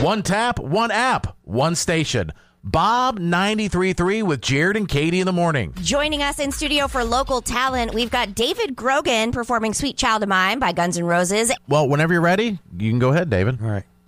One tap, one app, one station. Bob 93.3 with Jared and Katie in the morning. Joining us in studio for local talent, we've got David Grogan performing Sweet Child of Mine by Guns N' Roses. Well, whenever you're ready, you can go ahead, David. All right.